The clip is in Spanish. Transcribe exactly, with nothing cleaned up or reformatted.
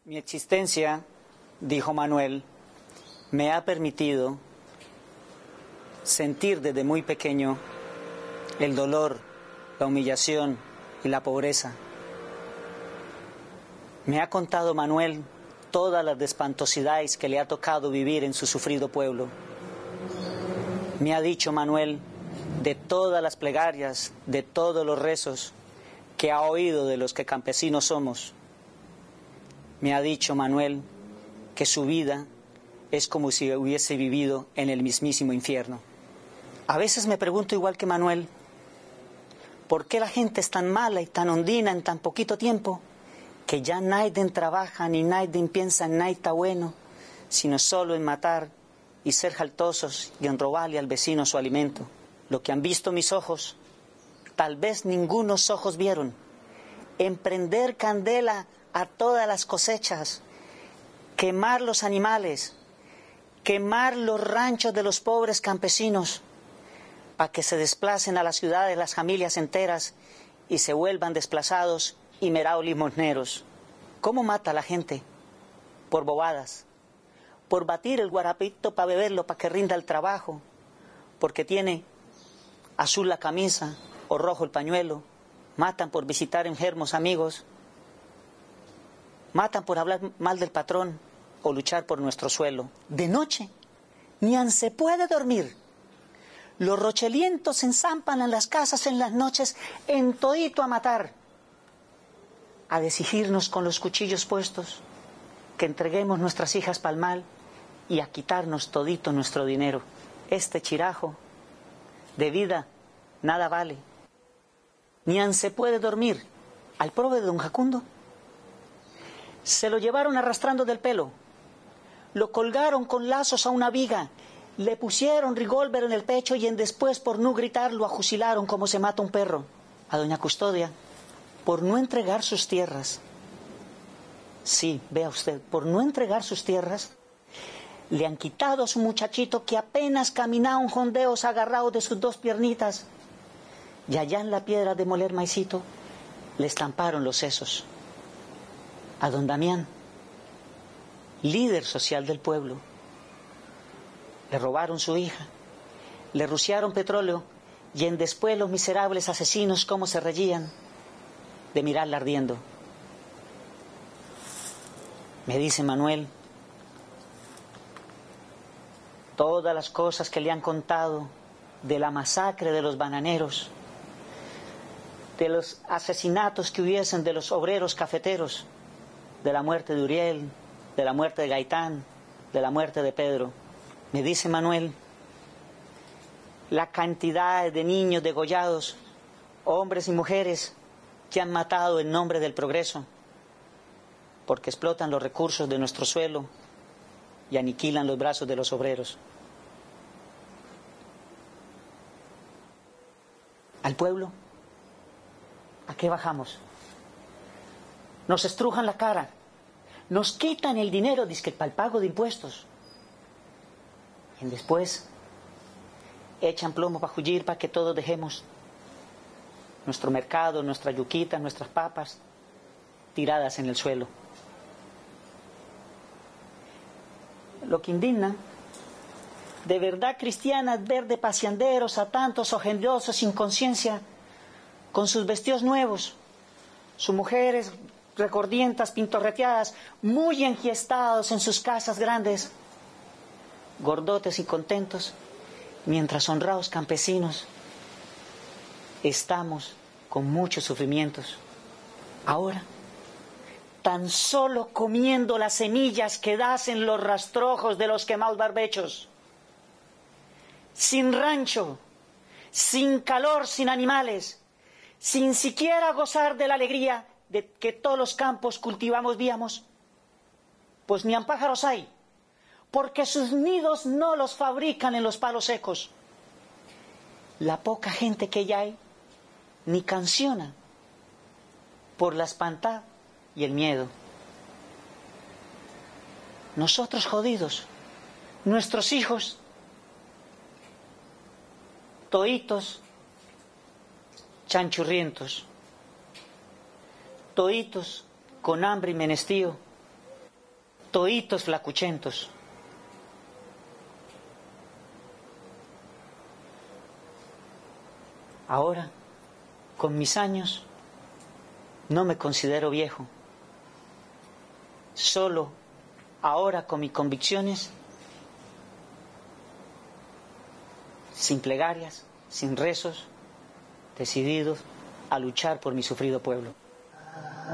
Mi existencia, dijo Manuel, me ha permitido sentir desde muy pequeño el dolor, la humillación y la pobreza. Me ha contado Manuel todas las despantosidades que le ha tocado vivir en su sufrido pueblo. Me ha dicho Manuel de todas las plegarias, de todos los rezos que ha oído de los que campesinos somos. Me ha dicho Manuel que su vida es como si hubiese vivido en el mismísimo infierno. A veces me pregunto igual que Manuel, ¿por qué la gente es tan mala y tan hondina en tan poquito tiempo que ya nadie trabaja ni nadie piensa en nada bueno, sino solo en matar y ser jaltosos y en robarle al vecino su alimento? Lo que han visto mis ojos, tal vez ningunos ojos vieron, emprender candela a todas las cosechas, quemar los animales, quemar los ranchos de los pobres campesinos, para que se desplacen a las ciudades las familias enteras y se vuelvan desplazados y merados limosneros. ¿Cómo mata a la gente? Por bobadas, por batir el guarapito para beberlo, para que rinda el trabajo, porque tiene azul la camisa o rojo el pañuelo, matan por visitar enfermos amigos, matan por hablar mal del patrón o luchar por nuestro suelo. De noche, ni aun se puede dormir. Los rochelientos se enzampan en las casas en las noches en todito a matar, a exigirnos con los cuchillos puestos que entreguemos nuestras hijas pa'l mal y a quitarnos todito nuestro dinero. Este chirajo de vida nada vale. Ni aun se puede dormir. Al pobre de don Jacundo se lo llevaron arrastrando del pelo, lo colgaron con lazos a una viga, le pusieron revólver en el pecho y en después, por no gritar, lo ajusilaron como se mata un perro. A doña Custodia, por no entregar sus tierras, sí, vea usted, por no entregar sus tierras, le han quitado a su muchachito que apenas caminaba un jondeos agarrado de sus dos piernitas, y allá en la piedra de moler maicito le estamparon los sesos. A don Damián, líder social del pueblo, le robaron su hija, le rociaron petróleo y en después los miserables asesinos cómo se reían de mirarla ardiendo. Me dice Manuel todas las cosas que le han contado de la masacre de los bananeros, de los asesinatos que hubiesen de los obreros cafeteros, de la muerte de Uriel, de la muerte de Gaitán, de la muerte de Pedro. Me dice Manuel la cantidad de niños degollados, hombres y mujeres que han matado en nombre del progreso, porque explotan los recursos de nuestro suelo y aniquilan los brazos de los obreros. Al pueblo, ¿a qué bajamos? Nos estrujan la cara, nos quitan el dinero dizque para el pago de impuestos, y después echan plomo para huyir, para que todos dejemos nuestro mercado, nuestra yuquita, nuestras papas tiradas en el suelo. Lo que indigna de verdad cristiana es ver de paseanderos a tantos ojendosos sin conciencia, con sus vestidos nuevos, sus mujeres recordientas, pintorreteadas, muy enfiestados en sus casas grandes, gordotes y contentos, mientras honrados campesinos estamos con muchos sufrimientos. Ahora, tan solo comiendo las semillas que das en los rastrojos de los quemados barbechos, sin rancho, sin calor, sin animales, sin siquiera gozar de la alegría de que todos los campos cultivamos víamos, pues ni a pájaros hay, porque sus nidos no los fabrican en los palos secos. La poca gente que ya hay ni canciona por la espanta y el miedo. Nosotros jodidos, nuestros hijos, toitos, chanchurrientos, toitos con hambre y menestío, toditos flacuchentos. Ahora, con mis años, no me considero viejo. Solo ahora con mis convicciones, sin plegarias, sin rezos, decididos a luchar por mi sufrido pueblo.